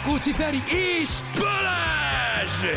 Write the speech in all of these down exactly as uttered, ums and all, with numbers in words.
Rákóczi Feri és Balázs!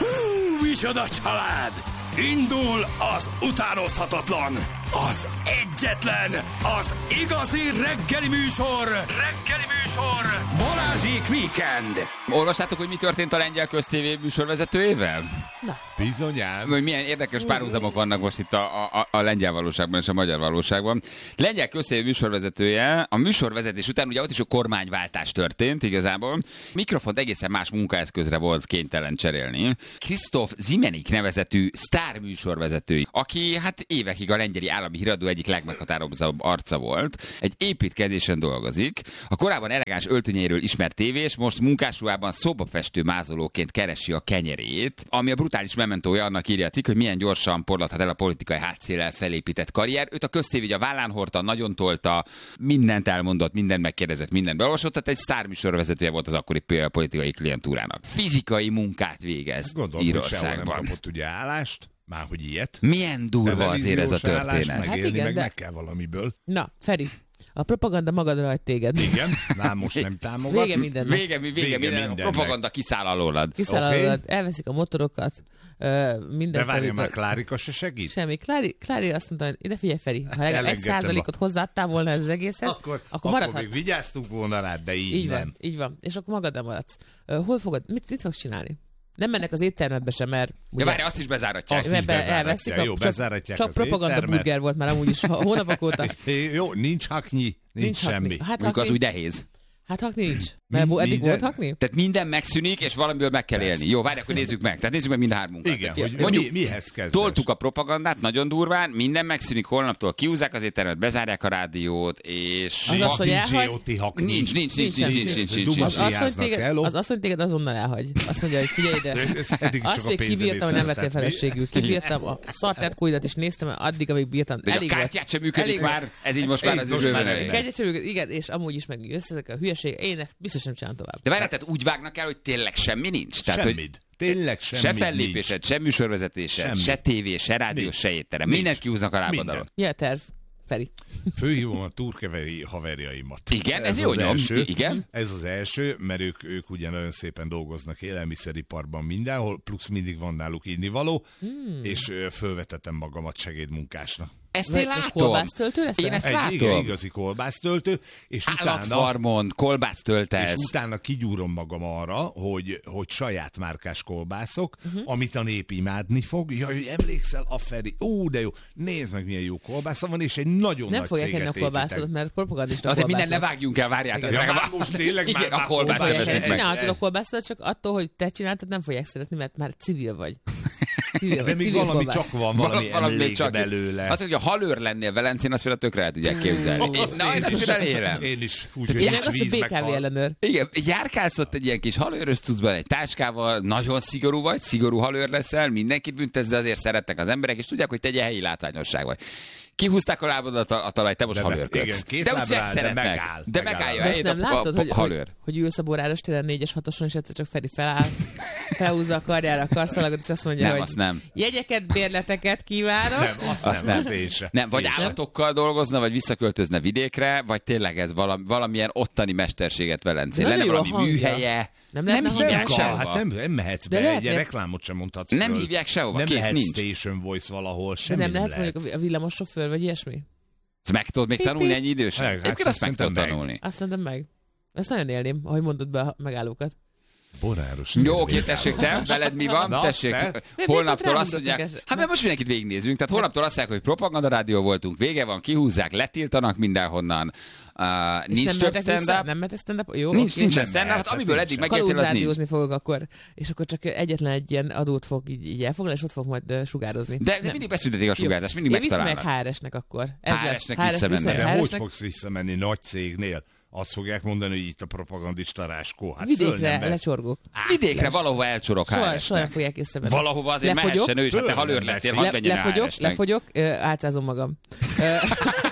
Hú, micsoda család! Indul az utánozhatatlan, az egyetlen, az igazi reggeli műsor! Reggeli műsor! Balázsék Weekend! Olvastátok, hogy mi történt a lengyel köztévé műsorvezetőjével? Na. Bizonyán. Hogy milyen érdekes párhuzamok vannak most itt a, a, a lengyel valóságban és a magyar valóságban. Lengyel köztévé műsorvezetője, a műsorvezetés után ugye ott is a kormányváltás történt igazából. Mikrofont egészen más munkaeszközre volt kénytelen cserélni. Krisztóf Zimenik nevezetű sztár műsorvezető, aki hát évekig a lengyeli állami híradó egyik legmeghatározóbb arca volt. Egy építkezésen dolgozik. A korábban elegáns öltönyéről ismert tévés, most munkásruhában szobafestő mázolóként keresi a kenyerét, ami a brutális mementója, annak írja a cikk, hogy milyen gyorsan porladhat el a politikai hátszéllel felépített karrier. Őt a köztévé a vállán hordta, nagyon tolta, mindent elmondott, mindent megkérdezett, mindent beolvasott, tehát egy sztár műsorvezetője volt az akkori politikai klientúrának. Fizikai munkát végez Írországban. Nem kapott ugye állást, már hogy ilyet. Milyen durva azért ez a történet. Állás, megélni, hát igen, meg de... meg kell valamiből. Na, Feri, a propaganda magadra hagy téged. Igen, már most nem támogat. Vége mindennek. Vége, vége, vége minden, mindennek. a propaganda kiszáll alólad. Kiszáll Okay. alólad, elveszik a motorokat, minden. De várja már, Klárika se segít? Semmi. Klári, Klári azt mondta, hogy ide figyelj Feri, ha legalább egy Elengedtem százalékot hozzáadtál volna ez az egészhez, Akkor, akkor, akkor maradhat. még vigyáztunk volna rád, de így, Így nem. van, így van. És akkor magaddal maradsz. Uh, hol fogod, mit, mit fogsz csinálni? Nem mennek az éttermetbe sem, mert... Ja, várj, azt is bezáratják. Azt is ebbe bezáratják. elveszik, a- Jó, csak, bezáratják csak az propaganda éttermet. burger volt már amúgy is a hónapok óta. Jó, nincs haknyi, nincs, nincs semmi. Hakni. Hát Mondjuk az hakni, úgy nehéz. hát hakni nincs. Mert Mi- eddig minden- volt hakni? Tehát minden megszűnik, és valamiből meg kell élni. Jó, várj, akkor nézzük meg. Tehát nézzük meg mind a hármunkat. Igen, Tehát, hogy mondjuk, mi, mihez kezdesz? toltuk a propagandát nagyon durván, minden megszűnik, holnaptól kiúzzák az éttermet, bezárják a rádiót, és... Az az, hogy dé elhagy? dzsé o té hakni. Nincs, nincs, nincs, nincs, nincs, nincs, nincs, Duma Az azt, hogy zsiháznak téged, el, az azt, hogy téged azonnal elhagy. Azt mondja, hogy figyelj ide. Ez eddig Azt csak a még pénzre kibírtam, hogy nem szeretett. vettél feleségül. Kibírtam a szartetkóidat is néztem, addig, amíg bírtam. De a Elég volt. kártyát sem működik Elég volt. már, ez így most már Így az most bőven már elég. nem. Kegyet sem működik, igen, és amúgy is meg összezek a hülyeség. Én ezt biztos nem csinálom tovább. De várj, tehát úgy vágnak el, hogy tényleg semmi nincs. Tehát, hogy Semmit. Tényleg semmit se fellépésed, se műsorvezetésed, Semmi. se tévé, se rádió, Nincs. se étterem. Nincs. Mindent kiúznak a lábad Minden. alól. Mi a terv, Feri? Főhívom a turkeveri haverjaimat. Igen, ez az jó nyom. első. Igen. Ez az első, mert ők, ők ugye nagyon szépen dolgoznak élelmiszeriparban mindenhol, plusz mindig van náluk innivaló, hmm. és ö, fölvetettem magamat segédmunkásnak. Ezt Vagy én egy látom. kolbásztöltő leszel? Én ezt Egy látom. igen, igazi kolbásztöltő, és utána, Állatfarmon, kolbászt és töltesz. utána kigyúrom magam arra, hogy, hogy saját márkás kolbászok, uh-huh. amit a nép imádni fog. Jaj, hogy emlékszel a Feri, ó, de jó, nézd meg, milyen jó kolbásza van, és egy nagyon Nem nagy fogják céget enni a kolbászodat, építek. mert propagandista Azért kolbász minden ne lesz. vágjunk el, várjátok. Ja, Legalább- már most tényleg Igen, már- a már kolbászt kolbászt se Fogják veszik enni, meg. csinálhatod a kolbászodat, csak attól, hogy te csináltad, nem fogják szeretni, mert már civil vagy. Civil De vagy, még civil valami kolbász. csak van, valami Valami emlék csak- belőle. Az, hogy a halőr lennél Velencén, azt például tökre el tudják képzelni. Én- Na, én azt például élem. Én is, úgy, Én hogy meg nincs azt a víz, bé meg ká vé hal. ellenőr. Igen, járkálsz ott egy ilyen kis halőrös cuccban, egy táskával, nagyon szigorú vagy, szigorú halőr leszel, mindenkit büntesz, de azért szeretnek az emberek, és tudják, hogy te egy helyi látványosság vagy. Kihúzták a lábadat a, a talaj, te most De halőrködsz. igen, két de úgy lábra áll, de szeretnek. megáll, De megáll. megállja De azt helyét nem a, a, látod, a, hogy, a hogy, halőr. hogy ülsz a Boráros téren négyes hatoson, és egyszer csak Feri feláll, felhúzza a karjára a karszalagot, és azt mondja, Nem, hogy azt nem. jegyeket, bérleteket kívánok. Nem, azt, Azt nem, nem. azt én sem. Nem, vagy Én sem. állatokkal dolgozna, vagy visszaköltözne vidékre, vagy tényleg ez valami, valamilyen ottani mesterséget Velencén. De Lenne nagyon jó a valami hangja. műhelye. Nem Nem lehetne hívják hangja? sehova. Hát nem, nem mehetsz De be, lehetne- egy reklámot sem mondhatsz Nem föl. hívják sehova, Nem kész, lehet nincs. station voice valahol, De semmi nem nem lehet mondjuk a villamos sofőr, vagy ilyesmi? Ezt meg tudod még Pip, tanulni pip. ennyi idősen? Hát, Egyébként azt meg szerintem tudod meg. tanulni. Azt mondom meg. Ezt nagyon élném, ahogy mondod be a megállókat. Boráros. Jó, oké, tessék, te, veled mi van? Na, Tessék, te? holnaptól Miért azt mondják, rámondottak hát mert most mindenkit végignézünk, tehát holnaptól azt mondják, hogy propagandarádió voltunk, vége van, kihúzzák, letiltanak mindenhonnan, uh, És nincs nem több mehetek vissza? stand-up, Nem mehetek stand-up? Jó, nincs, oké. nincsen nem stand-up, mehetsz, hát amiből hát eddig nincsen. megéltél, az nincs. Kalózrádiózni fogok akkor, és akkor csak egyetlen egy ilyen adót fog így, így elfoglalni, és ott fog majd uh, sugározni. De, de Nem. mindig beszüntetik a sugárzást, mindig Én viszem meg megtalálnak. há er esnek akkor. Ez há er lesz. esnek há er es visszamennek. viszem meg De há er hogy esnek. fogsz visszamenni nagy cégnél? Azt fogják mondani, hogy itt a propagandista Ráskó. Hát föl Vidékre nem vesz. lecsorgok. Vidékre valahova elcsorok há er Soha, esnek. soha nem fogják észrevenni. Valahova azért Lefogyok. mehessen ő is, hát te Föl halőr nem lettél, veszik. hadd Le, menjen há er lefogyok, esnek. lefogyok, ö, álcázom magam. Ö,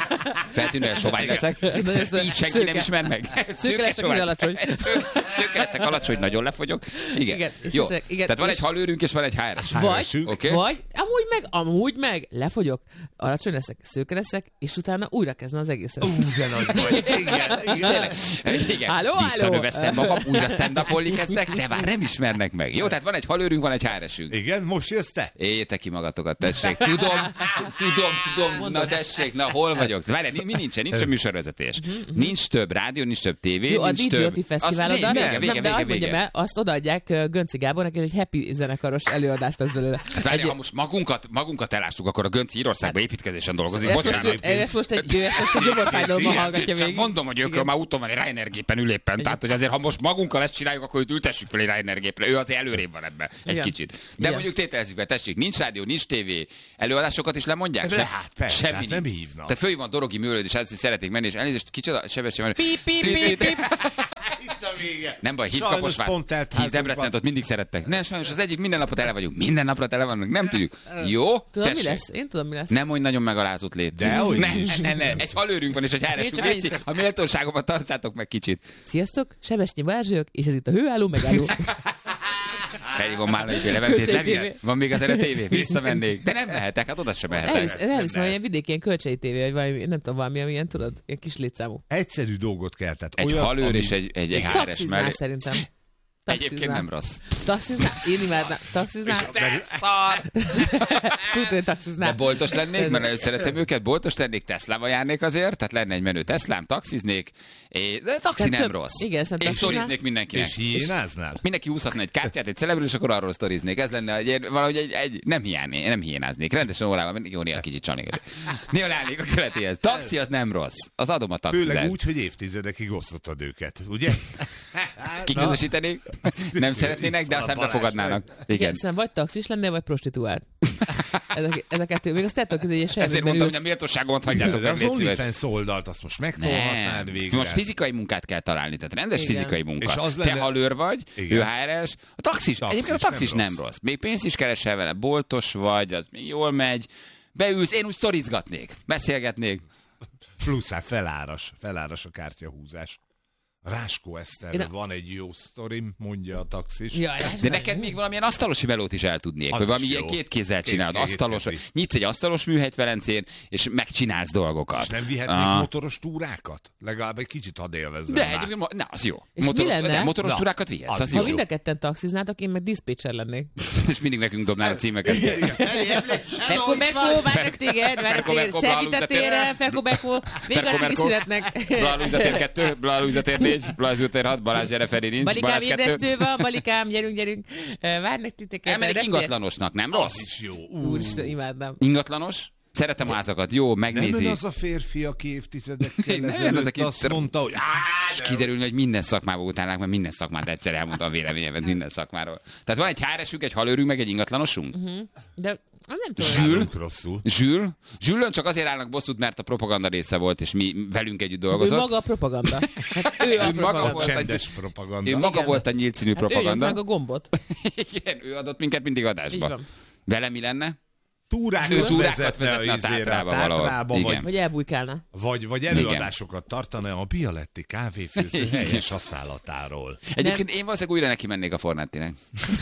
Feltűnően sovány leszek. Így senki nem ismer meg. Szőke leszek, hogy alacsony. Szőke leszek, alacsony, nagyon lefogyok. Igen. Igen, Jó. Ezek, igen, Tehát van és... egy halőrünk, és van egy há er es. Vagy, okay. vagy, amúgy meg, amúgy meg, lefogyok, alacsony leszek, szőke leszek, és utána újra kezdem az egészet. Ú, de nagy vagy. Igen, igen. Igen. Háló, Visszanöveztem magam, újra stand-upolni kezdtek, de már nem ismernek meg. Jó, tehát van egy halőrünk, van egy há er esünk. Igen, most jössz te? Éljétek ki magatokat, tessék. Tudom, tudom, tudom, na tessék, na hol vagyok? Várj, mi nincsen, nincsen műsorvezetés. Nincs több rádió, nincs több tévé, Jó, a nincs dé dzsé o té több... fesztiválodat, Vége, vége, de vége, azt mondjam vége. el, azt odaadják uh, Gönci Gábornak, és egy happy zenekaros előadást lesz belőle. Hát várj, ha most magunkat, magunkat elássuk, akkor a Gönci Írországban építkezésen dolgozik. Ezt Bocsánat. most, ezt most egy, ő ezt most egy gyomorfájdalommal hallgatja Csak végig. mondom, hogy ők már úton van egy Ryanair gépen ül éppen. Tehát, hogy azért, ha most magunkkal ezt csináljuk, akkor őt ültessük fel egy Ryanair gépre. Ő azért előrébb van ebben egy Igen. kicsit. De Igen. mondjuk tételezzük be, tessék, nincs rádió, nincs tévé, előadásokat is lemondják? De hát persze, semmi hát nem nincs. hívnak. Tehát fölhívom a Dorogi Műlőd, és ezt szeretnék menni, és elnézést, kicsoda, sebesség menni. Pip, pip, pip, pip. Itt a vége. Nem baj, hív Sajnos Kaposvár, pont telt hív házunk Debrecent, van. ott mindig szerettek. Nem, sajnos az egyik minden napot tele vagyunk. Minden napra tele vannak, nem tudjuk. Jó? Tudod, mi Tessék. lesz? Én tudom, mi lesz. Nem mondj nagyon megalázott légy. Dehogy ne, is. ne, ne, egy halőrünk van, és egy há er es. Én csak Légy, egyszer- a méltóságomat tartsátok meg kicsit. Sziasztok, Sebesnyi Balázs vagyok, és ez itt a hőálló megálló. Felhívom már egy leventét, Kölcsei nem ilyen. tévé. Van még az erre tévé, visszamennék. De nem mehetek, hát oda sem mehetek. Elvisz, elviszem olyan vidéki ilyen kölcsei tévé, vagy valami, nem tudom, valami, amilyen, tudod, ilyen kis létszámú. Egyszerű dolgot kell. Tehát Egy olyan, halőr ami- és egy, egy, egy há er es Taxiznál mellé. szerintem. Egyébként nem rossz. Taxiznál? Én imádnám. Taxiznál? De szar! Tudod, hogy De taxiznál. boltos lennék, mert nagyon szeretem őket, boltos lennék, Teslával járnék azért, tehát lenne egy menő Teslám, taxiznék, és, de taxi Tehát nem több- rossz. igen, szerintem és taxinál- sztoriznék mindenkinek. És hiénáznál? Mindenki húzhatna egy kártyát, egy celebről, és akkor arról sztoriznék. Ez lenne egy, valahogy egy, egy nem hiányné, nem hiénáznék. Rendesen órában, jó, néha kicsit csanék. Néha leállnék a keletihez. Taxi az nem rossz. Az adom a taxit. Főleg úgy, hogy évtizedekig osztottad őket, ugye? Kiközösítenék, nem szeretnének, de aztán befogadnának. Igen, Igen. szerintem vagy taxis lennél, vagy prostituált. Ez a, ez a kettő. Még azt tettől közé, hogy egy Ezért sejtben mondtam, hogy ülsz. a méltóságomat hagyjátok De meg, az légy szíves. OnlyFans oldalt azt most megtolhatnád Nem. végre. Most fizikai munkát kell találni, tehát rendes Igen. fizikai munka. És az Te lenne- halőr vagy, Igen. ő há er es, a taxis, Taxis egyébként a taxis nem nem rossz. rossz. Még pénzt is keresel vele, boltos vagy, az még jól megy, beülsz, én úgy sztorizgatnék, beszélgetnék. Plusz hát feláras, feláras a kártyahúzás. Ráskó Eszterre Én- van egy jó sztorim, mondja a taxis. Jaj, ez De meg- neked még valamilyen asztalosi melót is el tudnék, Az hogy valami is ilyen jó. két kézzel csinálod, Két- asztalos, kétkezi. nyitsz egy asztalos műhelyt Velencén, és megcsinálsz dolgokat. És nem vihetnék Ah. motoros túrákat? Legalább egy kicsit hadd élvezzem De már. egyébként, mo- na, az jó. És mi motoros, lenne? de motoros Na, túrákat vihetsz, az az Ha jó. mind a ketten taxiznátok, én meg diszpécser lennék. És mindig nekünk dobnál a címeket. Ferko Merko, várnak téged, várnak Ferko téged, Merko, szervítetére, Ferko Merko, még Ferko a Merko. születnek. Bla Luisa tér kettő, Bla Luisa tér négy, Bla Luisa tér hat, Balázs gyere, Feri nincs, Balikám Balázs kettő. ébresztő van, Balikám, gyerünk, gyerünk. Ö, Várnak titeket. Elmennék nem ingatlanosnak, nem Az rossz? is jó. fél- Úristen, imádnám. Ingatlanos? Szeretem a házakat, jó, Nem megnézi. ön az a férfi, aki évtizedekkel Nem, ezelőtt az, aki- azt mondta, hogy És kiderülne, hogy minden szakmába utálnák, mert minden szakmát egyszer elmondta a véleményemet minden szakmáról. Tehát van egy há er esünk, egy halőrünk, meg egy ingatlanosunk? De nem tudom. Zsül? állunk rosszul. Zsül? Zsülön csak azért állnak bosszút, mert a propaganda része volt, és mi velünk együtt Ő dolgozott. maga a propaganda. Hát ő a Ő maga propaganda. volt. Csendes propaganda. Ő maga Igen. volt a nyílt színű Hát ő nyomta propaganda. meg a gombot. Igen, ő adott minket mindig Így adásba. van. Vele mi lenne? Túrákat, Ő túrákat vezetne, vezetne a izére, Tátrába valahol. Tátrába, Igen. vagy, Vagy elbújkálna. vagy, vagy előadásokat tartana a Bialetti kávéfőző helyes használatáról. Egyébként én valószínűleg újra neki mennék a Fornettinek.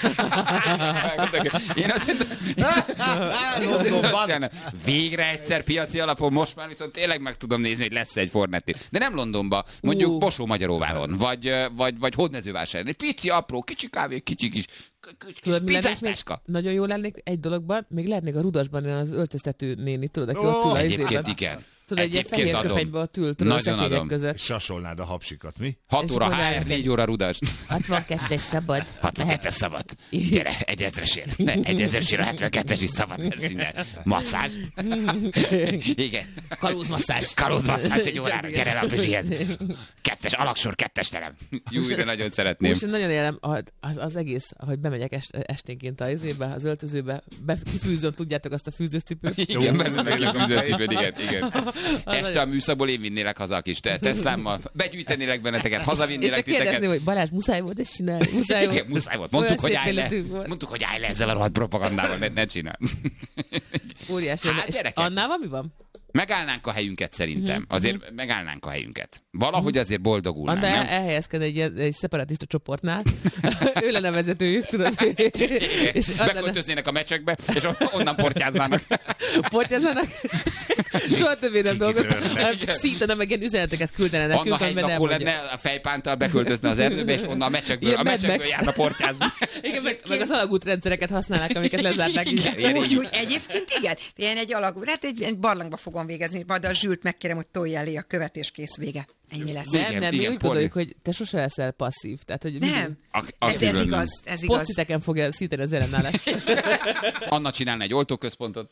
Én azt Londonban. Végre egyszer piaci alapon, most már viszont tényleg meg tudom nézni, hogy lesz egy Fornetti. De nem Londonba, mondjuk Ú. Bosó-Magyaróváron, vagy, vagy, vagy Hódmezővásáron. Egy pici, apró, kicsi kávé, kicsi kis Tudod, mi lennék még? pizzástáska. Nagyon jó lennék egy dologban, még lehetnék a Rudasban az öltöztető néni, tudod, aki ott ül a Egyébként izében. igen. Tudod, egy ilyen Egyébként fehér adom. köpenybe ott ül, tudod, a Nagyon szekrények adom. között. És sasolnád a hapsikat, mi? hat Ez óra hogy há er, állnak? négy óra Rudas. hatvankettes szabad. hatvankettes szabad. Gyere, egy ezresért. Ne, egy ezresért a hetvenkettes is szabad lesz innen. Masszázs. Igen. Kalózmasszázs. Kalózmasszázs egy órára. Gyere le a Pizsihez. Kettes, alaksor, kettes terem. Jó, de nagyon szeretném. Most én nagyon élem az, az egész, ahogy bemegyek est, esténként az izébe, az öltözőbe, be, kifűzöm, tudjátok, azt a fűzőcipőt. Igen, benne meglakom az öcipőd, igen, igen. Este a nagyon- műszakból én vinnélek haza a kis te- Teslámmal, begyűjtenélek benneteket, És hazavinnélek csak kérdezni, titeket. hogy Balázs, muszáj volt ezt csinálni? Muszáj volt. Igen, muszáj volt. Mondtuk, hogy Olyan szép állj le. életünk volt. Mondtuk, hogy állj le ezzel a rohadt propagandával, ne, ne csinál. Óriási. Hát, És gyerekek. Annával mi van? Megállnánk a helyünket szerintem. Azért megállnánk a helyünket. Valahogy azért boldogulnánk, Anda nem? el, elhelyezkedne egy, ilyen- egy szeparatista csoportnál. Ő lenne a vezetőjük, tudod. És az lenne, Beköltöznének a meccsekbe, és onnan portyáznának. portyázának. Soha többé nem dolgoznak, Kitörnek. hanem csak szítana, meg ilyen üzeneteket küldene Anna nekünk, egy amiben napó elmondja. lenne, a fejpántal beköltözne az erdőbe, és onnan a meccsekből, Ilyen a Mad meccsekből Max. járna portyázni. Igen, meg, meg az alagútrendszereket használnak, amiket lezárták. Igen, így. ilyen Úgy, így. úgy, egyébként igen, ilyen egy alagú, hát egy, egy barlangba fogom végezni, majd a Zsült megkérem, hogy tolja elé a követ, és kész, vége. Ennyi lesz. Nem, Igen, nem, mi igen, úgy Polly. gondoljuk, hogy te sose leszel passzív. Tehát, hogy Nem, A- a ez, ez külön nem. igaz, ez igaz. posztiteken fogja szíteni az ellenállást. Anna csinálna egy oltóközpontot.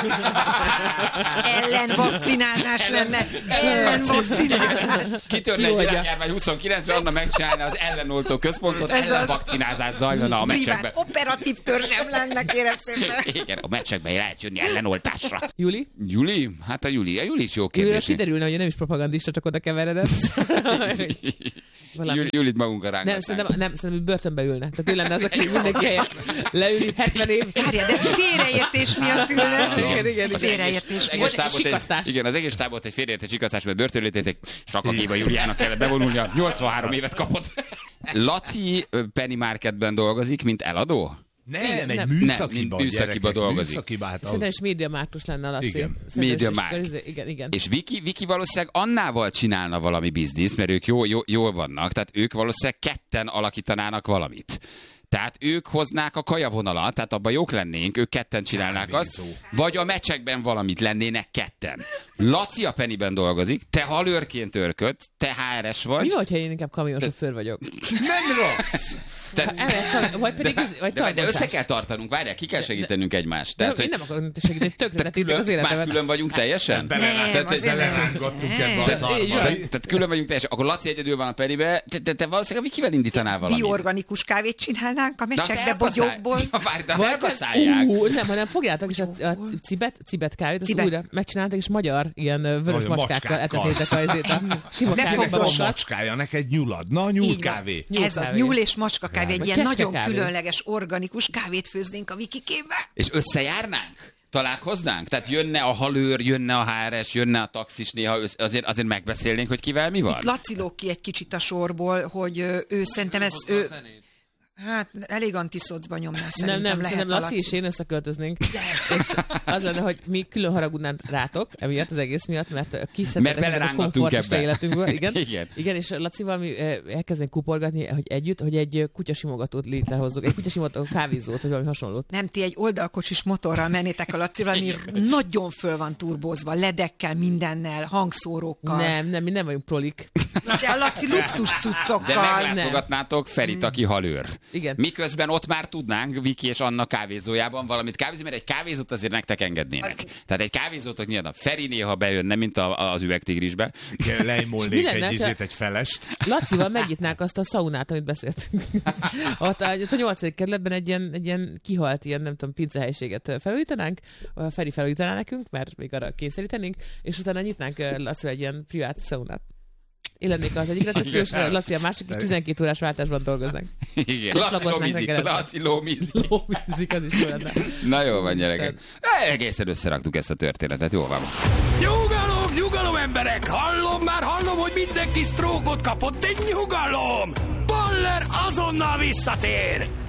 Ellenvakcinázás lenne. Ellenvakcinázás. Kitörne egy Jó, hogy a- világjárvány huszonkilencben, Anna megcsinálna az ellenoltó központot, Ez az. ellenvakcinázás zajlana a meccsekben. Privát operatív törzsem lenne, kérem szépen. Igen, a meccsekben lehet jönni ellenoltásra. Juli? Juli? Hát a Juli, a Juli is jó Júlira kérdés. kiderülne, hogy nem is propagandista, csak oda keveredett. Valami. Juli, Julit magunkra Nem, rángatnánk. szerintem, nem, szerintem börtönbe ülne. Tehát ő lenne az, aki mindenki helyett leüli hetven év. Várja, de félreértés miatt ülne. Igen, igen, igen. Félreértés Az egész miatt. tábot sikasztás. egy, igen, az egész tábot egy félreértett sikasztás, mert börtönlététek, csak a Géva Juliának kellett bevonulnia, nyolcvanhárom évet kapott. Laci ö, Penny Marketben dolgozik, mint eladó? Nem, Igen, egy nem. műszakiba, Nem, műszakiba gyerekek, dolgozik. Műszakiba, hát Szerintem az... is médiamártos lenne a Laci. Igen. Szerintem is- Médiamárk. és- Igen, igen. És Viki, Viki valószínűleg Annával csinálna valami biznisz, mert ők jó, jó, jól vannak, tehát ők valószínűleg ketten alakítanának valamit. Tehát ők hoznák a kajavonalat, tehát abban jók lennénk, ők ketten csinálnák azt, Kávézó. vagy a meccsekben valamit lennének ketten. Laci a Pennyben dolgozik, te halőrként örködsz, te há er es Mi vagy. van, ha én inkább kamionsofőr vagyok? Nem rossz! Te, Elmehet, vagy pedig, ez- vagy de, de össze tarbontás. kell tartanunk, várjál, ki kell segítenünk egymást. De, Tehát, én hogy nem akarok segíteni, tökre te tettétek az külön, már életemet. külön vagyunk teljesen? Nem, Tehát- azért nem. Belerángattuk ebbe a Nem. szarba. így van. Tehát, tehát külön vagyunk teljesen. Akkor Laci egyedül van a Peribe, te, te, te valószínűleg Vikivel indítanál valamit. Biorganikus kávét csinálnánk a De azt meccsekbe elkaszál- bogyókból. Ja, várj, de azt Vagy- elkaszálják. Ú, nem, hanem fogjátok, és a, a cibet, cibet kávét, azt Cibet. újra megcsináltak, és magyar ilyen ö, vörös Olyan macskákkal macskákkal. etetétek a, ezért a sima Ne kávéba fogdos A magukat. macskája, neked nyulad. Na, Így van. nyúlkávé. Nyúl Ez az kávé. nyúl és macska kávé, egy Vagy ilyen kecske nagyon kávé. különleges, organikus kávét főznénk a Vikikébe. És összejárnánk? Találkoznánk? Tehát jönne a halőr, jönne a há er es, jönne a taxis, néha össz- azért, azért megbeszélnénk, hogy kivel mi van? Itt Laci lóg ki egy kicsit a sorból, hogy ö, ő szerintem ez... Ő, hát elég antiszocba nyomná Nem, szerintem. nem, lehet szerintem a Laci és én összeköltöznénk. És az lenne, hogy mi külön haragudnánk rátok, emiatt az egész miatt, mert kiszedtetek Mert belerángattunk a komfortista ebbe. életünkből. Igen. Igen. Igen, és Lacival mi eh, elkezdenénk kupolgatni, hogy együtt, hogy egy kutyasimogatót létrehozzuk, egy kutyasimogató kávézót, vagy valami hasonlót. Nem, ti egy oldalkocsis motorral mennétek a Lacival, ami nagyon föl van turbózva, ledekkel, mindennel, hangszórókkal. Nem, nem, mi nem vagyunk prolik. De a Laci luxus De cuccokkal. meglátogatnátok Ferit, aki halőr. Igen. Miközben ott már tudnánk Viki és Anna kávézójában valamit kávézni, mert egy kávézót azért nektek engednének. Tehát egy kávézótok nyilván a Feri néha bejönne, mint a, az üvegtigrisbe. Igen, Mi Lejmolnék lenne, egy ha- izét, egy felest. Lacival megnyitnánk azt a szaunát, amit beszéltünk. Ott a, ott a nyolcadik kerületben egy ilyen, egy ilyen kihalt, ilyen nem tudom, pincahelységet felújítanánk, a Feri felújítaná nekünk, mert még arra kényszerítenénk, és utána nyitnánk eh, Lacival egy ilyen privát szaunát. Én lennék az egyik recepciós, Laci a másik, és tizenkét órás váltásban dolgoznánk. Igen. És Laci lagoznánk lómizik, reggelente. Laci lómizik. Lóvízik, az is jó lenne. Na jó van, gyerekek. Egészen összeraktuk ezt a történetet, jó van. Nyugalom, nyugalom, emberek! Hallom, már hallom, hogy mindenki sztrókot kapott, de nyugalom! Baller azonnal visszatér!